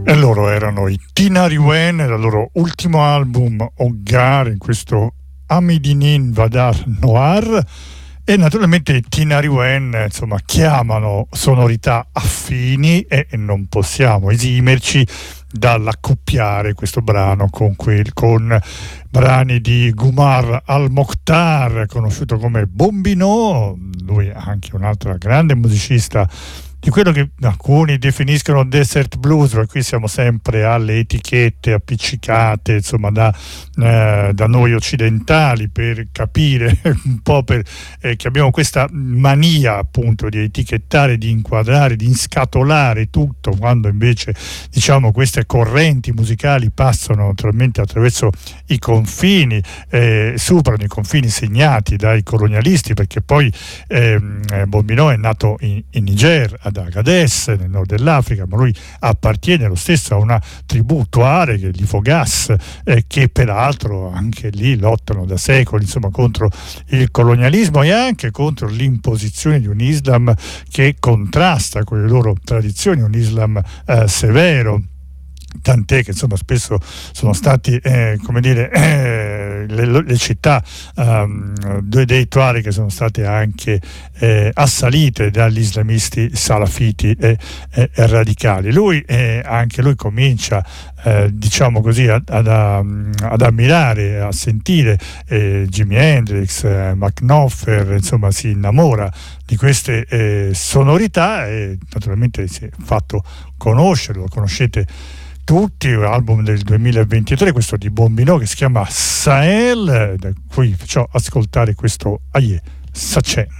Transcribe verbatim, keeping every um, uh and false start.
E loro erano i Tinari Wen, dal loro ultimo album Oggar, in questo Amidinin Vadar Noir. E naturalmente i Tinari Wen, insomma, chiamano sonorità affini e non possiamo esimerci dall'accoppiare questo brano con, quel, con brani di Gumar Al-Mokhtar, conosciuto come Bombino. Lui è anche un'altra grande musicista di quello che alcuni definiscono desert blues, ma qui siamo sempre alle etichette appiccicate, insomma, da, eh, da noi occidentali, per capire un po' per, eh, che abbiamo questa mania appunto di etichettare, di inquadrare, di inscatolare tutto, quando invece, diciamo, queste correnti musicali passano naturalmente attraverso i confini, eh, superano i confini segnati dai colonialisti, perché poi eh, Bombino è nato in, in Niger, ad Agadez, nel nord dell'Africa, ma lui appartiene lo stesso a una tribù Tuareg, gli Fogas, eh, che peraltro anche lì lottano da secoli, insomma, contro il colonialismo e anche contro l'imposizione di un Islam che contrasta con le loro tradizioni, un Islam eh, severo. Tant'è che insomma spesso sono stati eh, come dire eh, le, le città um, dei Tuareg che sono state anche eh, assalite dagli islamisti salafiti e, e, e radicali. Lui eh, anche lui comincia eh, diciamo così ad, ad, ad ammirare, a sentire eh, Jimi Hendrix, eh, McNoffer, insomma si innamora di queste eh, sonorità e naturalmente si è fatto conoscere, lo conoscete tutti, un album del duemilaventitré, questo di Bombino, che si chiama Sahel, da cui faccio ascoltare questo Aye Sachin.